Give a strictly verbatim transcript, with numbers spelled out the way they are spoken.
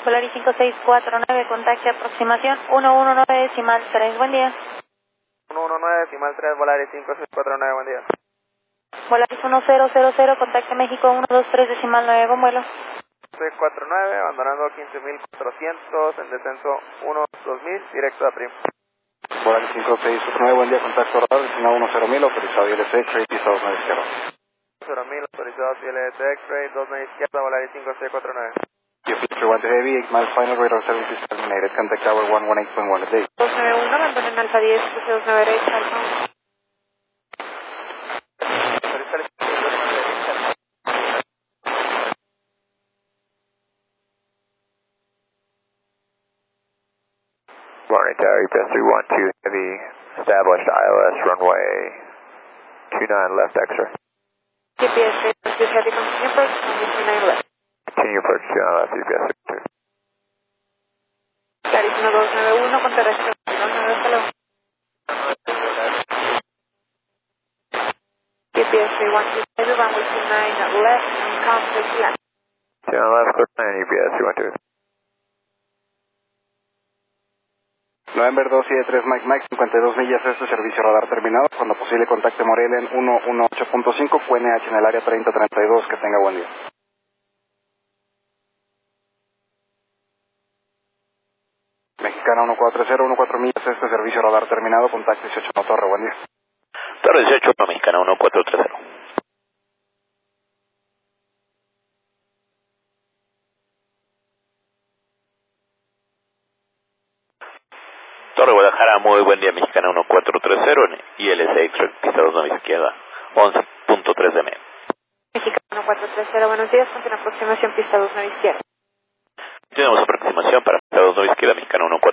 Volaris cinco seis cuatro nueve, contacte aproximación uno uno nueve decimal tres, buen día. uno uno nueve decimal tres, Volaris cinco seis cuatro nueve, buen día. Volaris uno cero cero cero, contacte México uno dos tres decimal nueve, buen vuelo. seis cuatro nueve, abandonando quince mil cuatrocientos, en descenso uno dos mil, directo a Prim. Volaris cinco seis cuatro nueve, buen día, contacto radar, destinado uno cero mil, autorizado I L C, X-Ray, pista dos nueve izquierda. cero mil, autorizado I L C, X-Ray, dos nueve izquierda, Volaris cinco seis cuatro nueve. Your future one to heavy, eight miles final radar service is terminated, contact tower one one eight point one a day. dos nueve uno, abandono en Alfa diez, cruce dos nueve derecha, Alfa. Morning Tower, U P S three one two heavy, established I L S runway two nine left X-ray. U P S three one two heavy, continue approach, two nine left. Continue approach two nine left, U P S three two. Volaris uno dos nueve uno, con terrestre dos nueve, hasta luego. U P S three one two heavy, runway two nine left, and contact left. two nine left, clear nine, U P S three one two. November dos siete tres Mike Mike, cincuenta y dos millas, este servicio radar terminado. Cuando posible, contacte Morelia en uno uno ocho punto cinco, Q N H en el área treinta treinta y dos. Que tenga buen día. Mexicana uno cuatro cero, uno cuatro millas, este servicio radar terminado. Contacte dieciocho no Torre, buen día. Torre dieciocho, Mexicana uno cuatro tres cero. Torre Guadalajara, muy buen día, Mexicana uno cuatro tres cero, I L C X-Ray, pista dos nueve izquierda, once punto tres de M. Mexicana uno cuatro tres cero, buenos días, continúa aproximación pista dos nueve izquierda. Tenemos aproximación para pista dos nueve izquierda, Mexicana uno cuatro